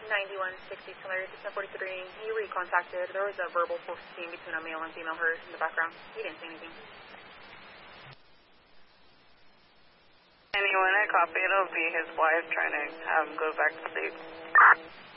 9160 Tulare, 1043. He recontacted. There was a verbal scene between a male and female hurt in the background. He didn't say anything. Anyone I copy, it'll be his wife trying to have him go back to sleep.